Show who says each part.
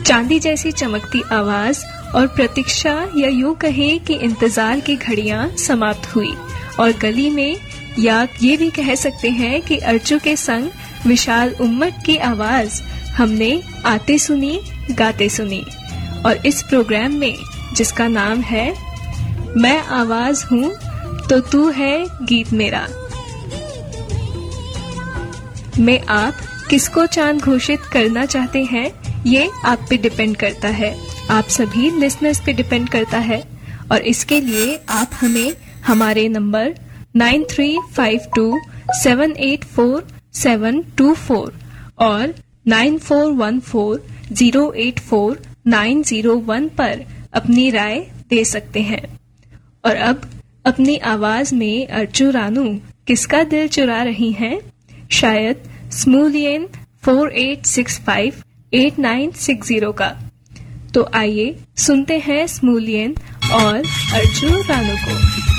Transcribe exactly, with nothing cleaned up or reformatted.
Speaker 1: चांदी जैसी चमकती आवाज और प्रतीक्षा या यूं कहें कि इंतजार की घड़ियां समाप्त हुई और गली में, या ये भी कह सकते हैं कि अर्चू के संग विशाल उम्मत की आवाज हमने आते सुनी, गाते सुनी। और इस प्रोग्राम में, जिसका नाम है मैं आवाज हूँ तो तू है गीत मेरा, में आप किसको चांद घोषित करना चाहते हैं ये आप पे डिपेंड करता है, आप सभी लिसनर्स पे डिपेंड करता है। और इसके लिए आप हमें हमारे number nine three five to seven eight four seven to four और nine four one four zero eight four nine zero one पर अपनी राय दे सकते हैं। और अब अपनी आवाज में अर्चू रानू किसका दिल चुरा रही हैं? शायद स्मूलियन four eight six five eight nine six zero का। तो आइए सुनते हैं स्मूलियन और अर्चू रानू को।